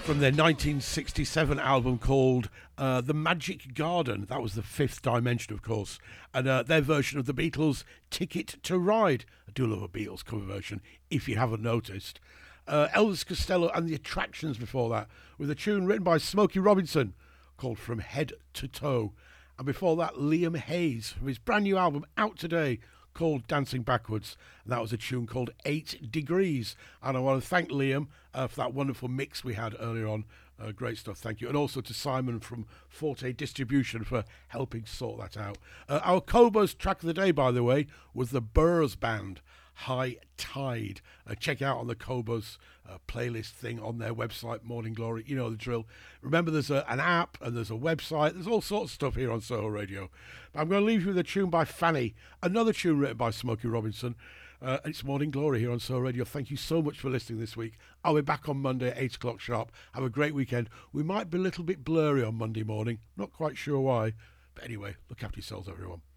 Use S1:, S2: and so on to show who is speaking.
S1: from their 1967 album called The Magic Garden. That was the Fifth Dimension, of course, and their version of the Beatles' Ticket to Ride. I do love a Beatles cover version, if you haven't noticed. Elvis Costello and the Attractions before that, with a tune written by Smokey Robinson called From Head to Toe. And before that, Liam Hayes from his brand new album out today called Dancing Backwards, and that was a tune called 8 Degrees. And I want to thank Liam for that wonderful mix we had earlier on. Great stuff, thank you. And also to Simon from Forte Distribution for helping sort that out. Our Cobos track of the day, by the way, was the Burrs Band, High Tide. Check out on the Cobos playlist thing on their website, Morning Glory. You know the drill. Remember, there's an app and there's a website. There's all sorts of stuff here on Soho Radio. But I'm going to leave you with a tune by Fanny, another tune written by Smokey Robinson. It's Morning Glory here on Soho Radio. Thank you so much for listening this week. I'll be back on Monday at 8 o'clock sharp. Have a great weekend. We might be a little bit blurry on Monday morning. Not quite sure why. But anyway, look after yourselves, everyone.